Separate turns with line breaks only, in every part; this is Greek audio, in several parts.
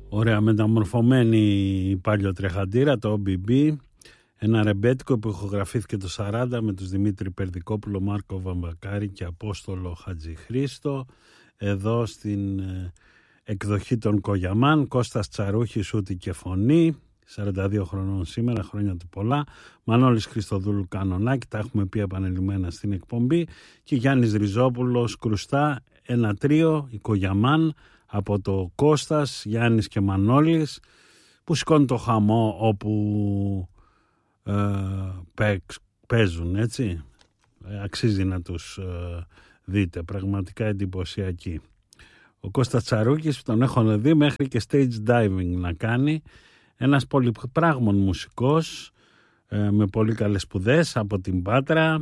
Ωραία, μεταμορφωμένη παλιοτρεχαντήρα, το OBB, ένα ρεμπέτικο που ηχογραφήθηκε το 40 με τους Δημήτρη Περδικόπουλο, Μάρκο Βαμβακάρη και Απόστολο Χατζηχρήστο. Εδώ στην εκδοχή των Κογιαμάν, Κώστας Τσαρούχης, ούτη και φωνή, 42 χρονών σήμερα, χρόνια του πολλά. Μανώλης Χριστοδούλου κανονάκι, τα έχουμε πει επανελειμμένα στην εκπομπή. Και Γιάννης Ριζόπουλος κρουστά, ένα τρίο, οι Κογιαμάν, από το Κώστας, Γιάννης και Μανώλης, που σηκώνει το χαμό όπου παίζουν, έτσι. Αξίζει να τους δείτε, πραγματικά εντυπωσιακοί. Ο Κώστας Τσαρούκης, τον έχω δει μέχρι και stage diving να κάνει, ένας πολυπράγμων μουσικός, με πολύ καλές σπουδές από την Πάτρα,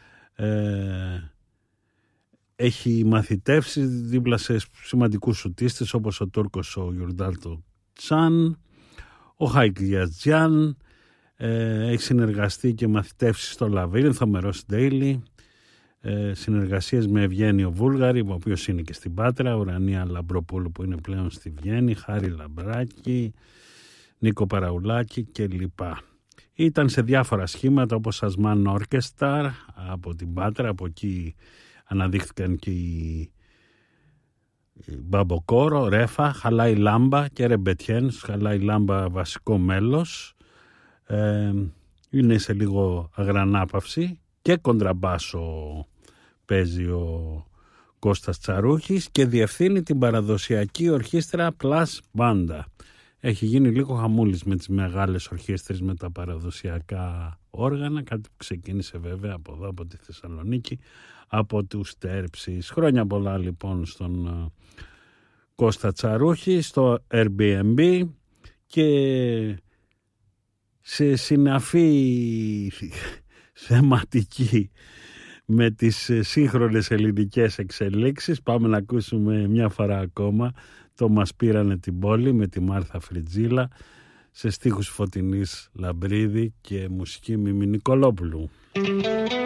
έχει μαθητεύσει δίπλα σε σημαντικούς σουτίστες όπως ο Τούρκος ο Γιουρντάλτο Τσάν, ο Χάικ Γιαζτζιάν, έχει συνεργαστεί και μαθητεύσει στο Λαβύρινθο με Ρος Ντέιλι, συνεργασίες με Ευγένιο Βούλγαρη, ο οποίος είναι και στην Πάτρα, Ουρανία Λαμπροπούλου που είναι πλέον στη Βιέννη, Χάρη Λαμπράκη, Νίκο Παραουλάκη κλπ. Ήταν σε διάφορα σχήματα όπως Ασμάν Όρκεσταρ από την Πάτρα, από εκεί αναδείχθηκαν και οι Μπαμποκόρο, Ρέφα, Χαλάι Λάμπα και Ρεμπετιέν. Χαλάι Λάμπα βασικό μέλος, είναι σε λίγο αγρανάπαυση, και κοντραμπάσο παίζει ο Κώστας Τσαρούχης και διευθύνει την παραδοσιακή ορχήστρα Plus Banda. Έχει γίνει λίγο χαμούλης με τις μεγάλες ορχήστρες, με τα παραδοσιακά όργανα, κάτι που ξεκίνησε βέβαια από εδώ, από τη Θεσσαλονίκη, από τους Τέρψεις. Χρόνια πολλά λοιπόν στον Κώστα Τσαρούχη, στο Airbnb, και σε συναφή θεματική με τις σύγχρονες ελληνικές εξελίξεις πάμε να ακούσουμε μια φορά ακόμα το «Μας πήρανε την πόλη» με τη Μάρθα Φριτζίλα, σε στίχους Φωτεινής Λαμπρίδη και μουσική Μιμη Νικολόπουλου.